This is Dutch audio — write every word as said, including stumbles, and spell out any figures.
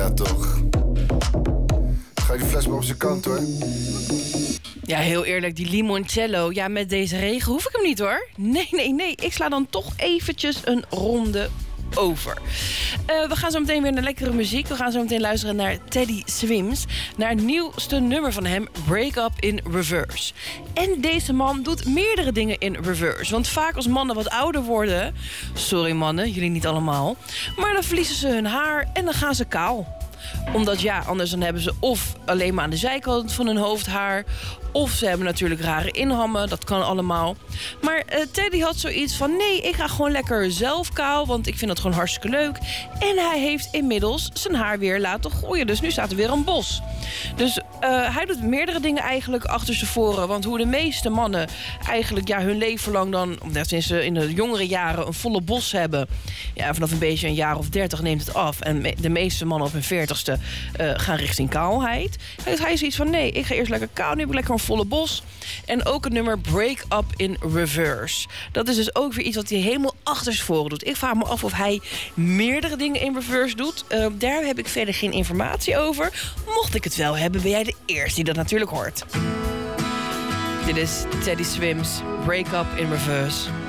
Ja, toch. Ga je die fles maar op zijn kant, hoor. Ja, heel eerlijk, die limoncello. Ja, met deze regen hoef ik hem niet, hoor. Nee, nee, nee. Ik sla dan toch eventjes een ronde over. Uh, we gaan zo meteen weer naar lekkere muziek. We gaan zo meteen luisteren naar Teddy Swims. Naar het nieuwste nummer van hem, Break Up in Reverse. En deze man doet meerdere dingen in reverse. Want vaak als mannen wat ouder worden... Sorry mannen, jullie niet allemaal. Maar dan verliezen ze hun haar en dan gaan ze kaal. Omdat ja, anders dan hebben ze of alleen maar aan de zijkant van hun hoofd haar... of ze hebben natuurlijk rare inhammen, dat kan allemaal. Maar uh, Teddy had zoiets van... nee, ik ga gewoon lekker zelf kaal, want ik vind dat gewoon hartstikke leuk. En hij heeft inmiddels zijn haar weer laten groeien. Dus nu staat er weer een bos. Dus uh, hij doet meerdere dingen eigenlijk achter zijn voren. Want hoe de meeste mannen eigenlijk ja, hun leven lang dan... tenminste in de jongere jaren een volle bos hebben... ja, vanaf een beetje een jaar of dertig neemt het af. En me- de meeste mannen op hun veertigste uh, gaan richting kaalheid. Dus hij is iets van, nee, ik ga eerst lekker kaal. Nu heb ik lekker een volle bos. En ook het nummer Break Up in Reverse. Dat is dus ook weer iets wat hij helemaal achter zijn voren doet. Ik vraag me af of hij meerdere dingen in reverse doet. Uh, daar heb ik verder geen informatie over. Mocht ik het wel hebben, ben jij de eerste die dat natuurlijk hoort. Dit is Teddy Swims, Break Up in Reverse.